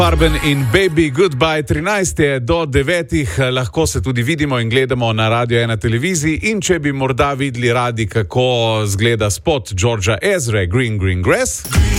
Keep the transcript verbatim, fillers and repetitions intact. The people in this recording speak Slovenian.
Farben in Baby Goodbye, trinajst je do devetih, lahko se tudi vidimo in gledamo na Radio ena televiziji in če bi morda videli radi, kako zgleda spot Georgea Ezre, Green Green Grass.